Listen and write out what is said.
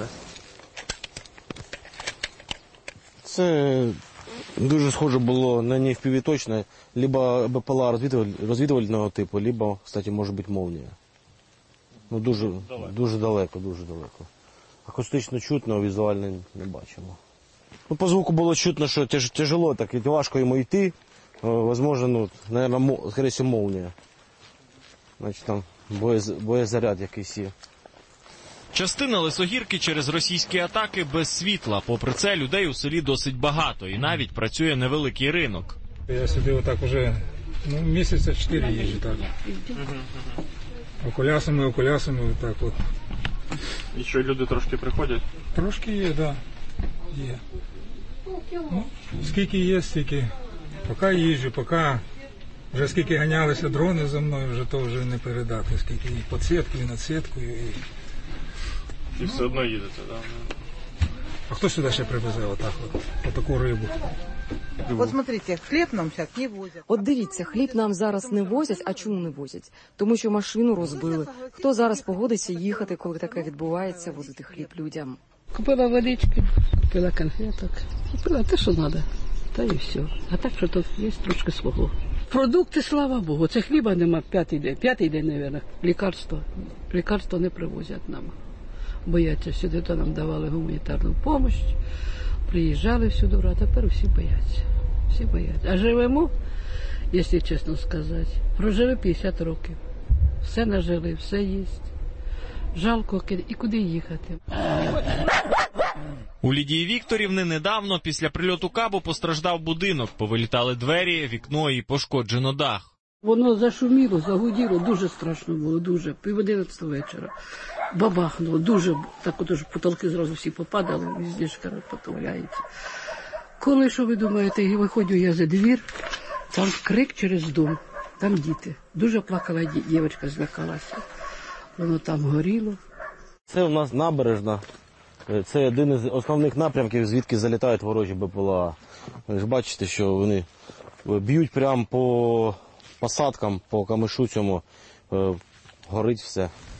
да? Це дуже схоже було на FPV точно, либо БПЛА розвідувального типу, либо, кстати, може бути молнія. Ну, дуже далеко. Акустично чутно, візуально не бачимо. Ну, по звуку було чутно, що тяжело, так і важко йому йти. Возможно, ну, наверное, скорее всего, молнія. Значить, там боєзаряд якийсь є. Частина Лисогірки через російські атаки без світла. Попри це, людей у селі досить багато і навіть працює невеликий ринок. Я сюди отак вже місяця 4 їжджу так. Окулясами, отак от. І що, люди трошки приходять? Трошки є, так. Да. Є. Ну, скільки є, стільки. Поки їжджу, поки вже скільки ганялися дрони за мною, вже то вже не передати. Скільки і під сіткою, і над сіткою. І все одно їдете, так? Да? А хто сюди ще привезе отак от таку рибу? От смотрите, хліб нам зараз не возять. От дивіться, хліб нам зараз не возять. А чому не возять? Тому що машину розбили. Хто зараз погодиться їхати, коли таке відбувається, возити хліб людям? Купила водички, купила конфеток, купила те, що треба, та і все. А так, що тут є трошки свого. Продукти, слава Богу, це хліба нема п'ятий день, мабуть. Лікарство не привозять нам. Бояться сюди, то нам давали гуманітарну допомогу, приїжджали сюди, а тепер всі бояться. Всі бояться. А живемо, якщо чесно сказати, прожили 50 років. Все нажили, все є. Жалко, і куди їхати. У Лідії Вікторівни недавно після прильоту кабу постраждав будинок. Повилітали двері, вікно і пошкоджено дах. Воно зашуміло, загуділо, дуже страшно було, дуже. 10:30 вечора. Бабахнуло, дуже, так отож потолки зразу всі попадали, везде ж потовляється. Коли, що ви думаєте, виходжу я за двір, там крик через дом, там діти. Дуже плакала дівчинка, злякалася. Воно там горіло. Це у нас набережна. Це один із основних напрямків, звідки залітають ворожі БПЛА. Ви ж бачите, що вони б'ють прямо по посадкам, по камишу цьому, горить все.